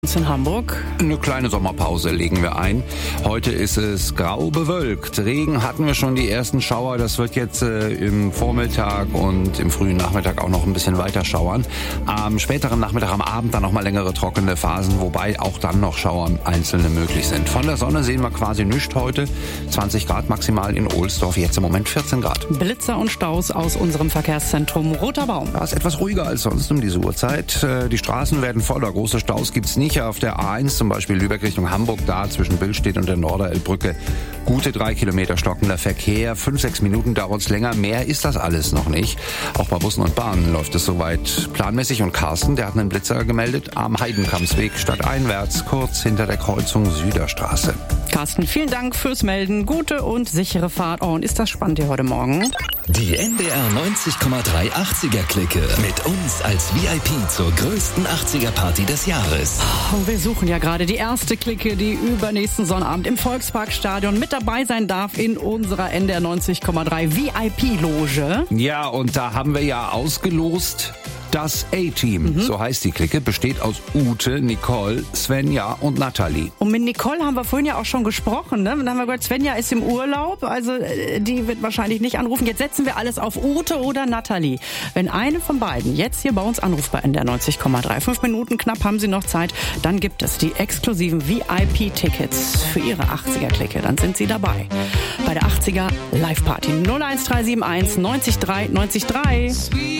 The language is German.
In Hamburg. Eine kleine Sommerpause legen wir ein. Heute ist es grau bewölkt. Regen hatten wir schon, die ersten Schauer. Das wird jetzt im Vormittag und im frühen Nachmittag auch noch ein bisschen weiter schauern. Am späteren Nachmittag, am Abend dann noch mal längere trockene Phasen, wobei auch dann noch Schauer einzelne möglich sind. Von der Sonne sehen wir quasi nichts heute. 20 Grad maximal in Ohlsdorf, jetzt im Moment 14 Grad. Blitzer und Staus aus unserem Verkehrszentrum Roter Baum. Ja, ist etwas ruhiger als sonst um diese Uhrzeit. Die Straßen werden voller, große Staus gibt's nicht. Auf der A1 zum Beispiel Lübeck Richtung Hamburg, da zwischen Billstedt und der Norderelbbrücke gute 3 Kilometer stockender Verkehr. 5-6 Minuten dauert's länger. Mehr ist das alles noch nicht. Auch bei Bussen und Bahnen läuft es soweit planmäßig. Und Carsten, der hat einen Blitzer gemeldet am Heidenkampsweg stadteinwärts, kurz hinter der Kreuzung Süderstraße. Carsten, vielen Dank fürs Melden. Gute und sichere Fahrt. Oh, und ist das spannend hier heute Morgen? Die NDR 90,3 80er-Clique mit uns als VIP zur größten 80er-Party des Jahres. Und wir suchen ja gerade die erste Clique, die übernächsten Sonnabend im Volksparkstadion mit dabei sein darf in unserer NDR 90,3 VIP-Loge. Ja, und da haben wir ja ausgelost. Das A-Team, so heißt die Clique, besteht aus Ute, Nicole, Svenja und Nathalie. Und mit Nicole haben wir vorhin ja auch schon gesprochen, ne? Dann haben wir gehört, Svenja ist im Urlaub, also die wird wahrscheinlich nicht anrufen. Jetzt setzen wir alles auf Ute oder Nathalie. Wenn eine von beiden jetzt hier bei uns anruft bei NDR 90,3, 5 Minuten knapp haben sie noch Zeit, dann gibt es die exklusiven VIP-Tickets für ihre 80er-Clique. Dann sind sie dabei bei der 80er Live-Party 01371 93 3 93 3.